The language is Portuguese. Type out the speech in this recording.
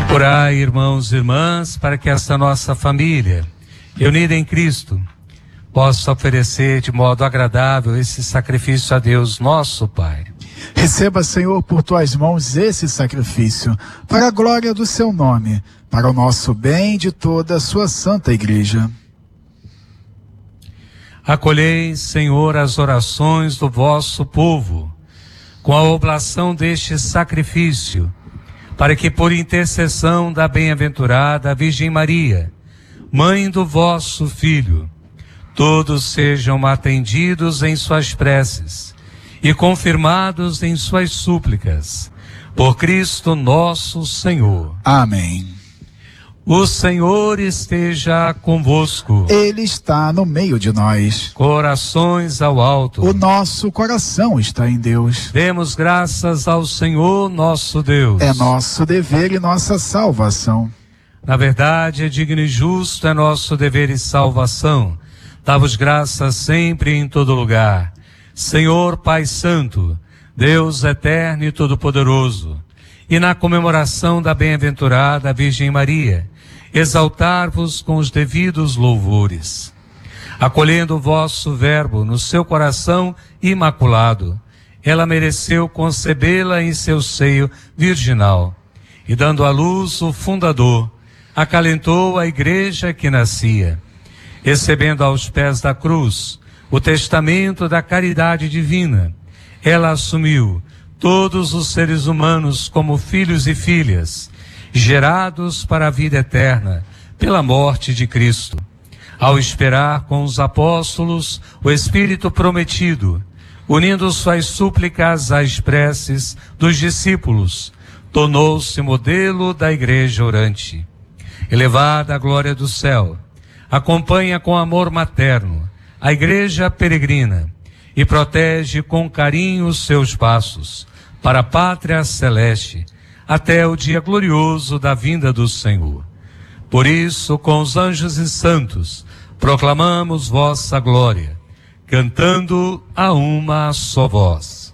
Orai, irmãos e irmãs, para que esta nossa família, unida em Cristo, possa oferecer de modo agradável esse sacrifício a Deus, nosso Pai. Receba, Senhor, por tuas mãos esse sacrifício, para a glória do seu nome, para o nosso bem e de toda a sua santa igreja. Acolhei, Senhor, as orações do vosso povo, com a oblação deste sacrifício, para que por intercessão da bem-aventurada Virgem Maria, Mãe do vosso Filho, todos sejam atendidos em suas preces e confirmados em suas súplicas, por Cristo nosso Senhor. Amém. O Senhor esteja convosco. Ele está no meio de nós. Corações ao alto. O nosso coração está em Deus. Demos graças ao Senhor nosso Deus. É nosso dever e nossa salvação. Na verdade, é digno e justo, é nosso dever e salvação. Dá-vos graças sempre e em todo lugar. Senhor Pai Santo, Deus eterno e todo-poderoso, e na comemoração da bem-aventurada Virgem Maria, exaltar-vos com os devidos louvores. Acolhendo o vosso verbo no seu coração imaculado, ela mereceu concebê-la em seu seio virginal, e dando à luz o fundador, acalentou a igreja que nascia. Recebendo aos pés da cruz o testamento da caridade divina, ela assumiu todos os seres humanos como filhos e filhas, gerados para a vida eterna pela morte de Cristo. Ao esperar com os apóstolos o Espírito prometido, unindo suas súplicas às preces dos discípulos, tornou-se modelo da igreja orante. Elevada à glória do céu, acompanha com amor materno a igreja peregrina e protege com carinho os seus passos para a pátria celeste, até o dia glorioso da vinda do Senhor. Por isso, com os anjos e santos, proclamamos vossa glória, cantando a uma só voz.